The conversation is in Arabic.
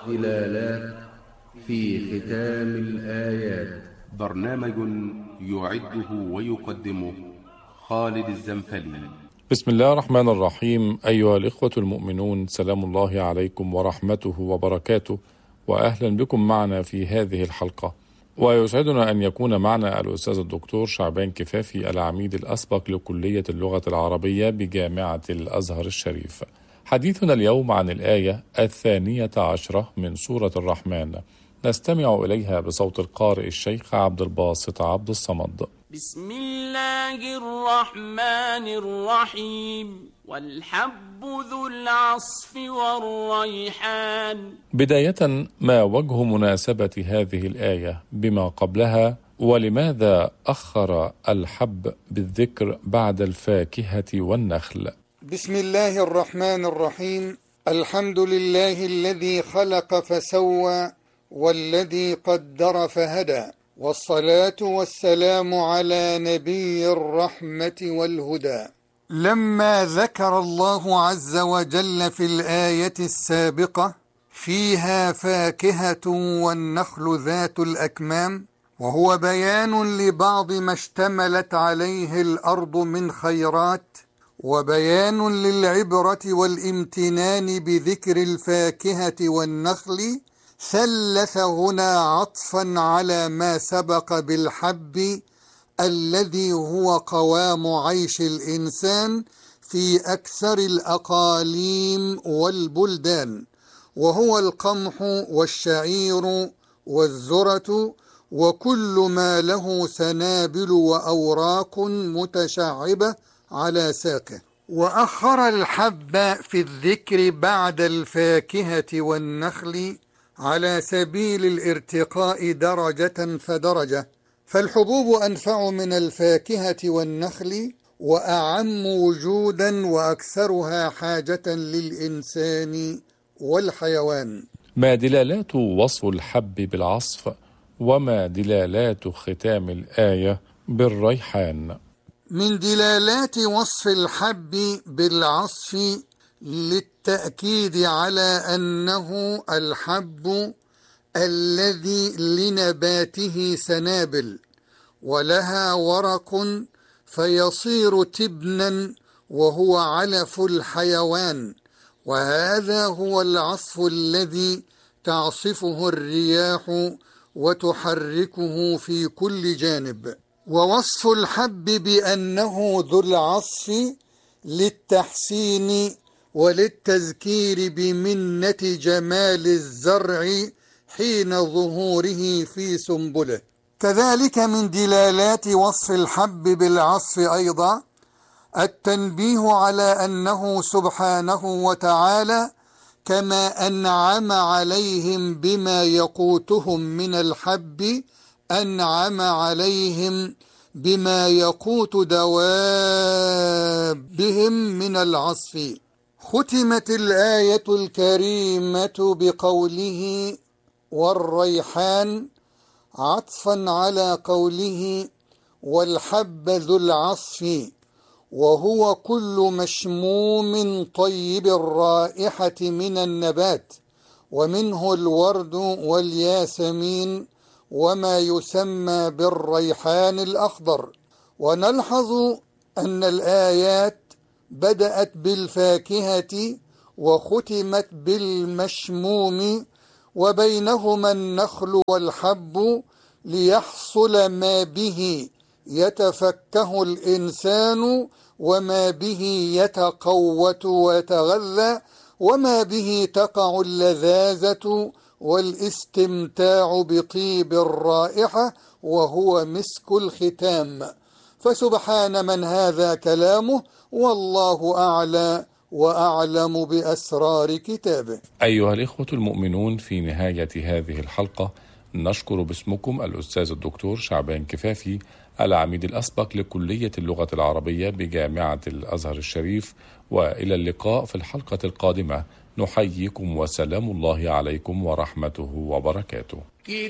والدلالات في ختام الآيات. برنامج يعده ويقدمه خالد الزنفلي. بسم الله الرحمن الرحيم. أيها الإخوة المؤمنون، سلام الله عليكم ورحمته وبركاته، وأهلا بكم معنا في هذه الحلقة. ويسعدنا أن يكون معنا الأستاذ الدكتور شعبان كفافي، العميد الأسبق لكلية اللغة العربية بجامعة الأزهر الشريف. حديثنا اليوم عن الآية 12 من سورة الرحمن، نستمع إليها بصوت القارئ الشيخ عبد الباسط عبد الصمد. بسم الله الرحمن الرحيم. والحب ذو العصف والريحان. بداية، ما وجه مناسبة هذه الآية بما قبلها؟ ولماذا أخر الحب بالذكر بعد الفاكهة والنخل؟ بسم الله الرحمن الرحيم. الحمد لله الذي خلق فسوى والذي قدر فهدى، والصلاة والسلام على نبي الرحمة والهدى. لما ذكر الله عز وجل في الآية السابقة فيها فاكهة والنخل ذات الأكمام، وهو بيان لبعض ما اشتملت عليه الأرض من خيرات، وبيان للعبرة والامتنان بذكر الفاكهة والنخل، ثلث هنا عطفا على ما سبق بالحب الذي هو قوام عيش الإنسان في أكثر الأقاليم والبلدان، وهو القمح والشعير والذرة وكل ما له سنابل وأوراق متشعبة على ساقه. وأخر الحب في الذكر بعد الفاكهة والنخل على سبيل الارتقاء درجة فدرجة، فالحبوب أنفع من الفاكهة والنخل وأعم وجودا وأكثرها حاجة للإنسان والحيوان. ما دلالات وصف الحب بالعصف؟ وما دلالات ختام الآية بالريحان؟ من دلالات وصف الحب بالعصف للتأكيد على أنه الحب الذي لنباته سنابل ولها ورق فيصير تبنا وهو علف الحيوان، وهذا هو العصف الذي تعصفه الرياح وتحركه في كل جانب. ووصف الحب بأنه ذو العصف للتحسين وللتذكير بمنة جمال الزرع حين ظهوره في سنبله. كذلك من دلالات وصف الحب بالعصف أيضا التنبيه على أنه سبحانه وتعالى كما أنعم عليهم بما يقوتهم من الحب أنعم عليهم بما يقوت دوابهم من العصف. ختمت الآية الكريمة بقوله والريحان عطفا على قوله والحب ذو العصف، وهو كل مشموم طيب الرائحة من النبات، ومنه الورد والياسمين وما يسمى بالريحان الأخضر. ونلحظ أن الآيات بدأت بالفاكهة وختمت بالمشموم، وبينهما النخل والحب ليحصل ما به يتفكه الإنسان وما به يتقوت ويتغذى وما به تقع اللذاذة والاستمتاع بطيب الرائحة وهو مسك الختام. فسبحان من هذا كلامه، والله أعلى وأعلم بأسرار كتابه. أيها الإخوة المؤمنون، في نهاية هذه الحلقة نشكر باسمكم الأستاذ الدكتور شعبان كفافي، العميد الأسبق لكلية اللغة العربية بجامعة الأزهر الشريف، وإلى اللقاء في الحلقة القادمة. نحييكم وسلام الله عليكم ورحمته وبركاته.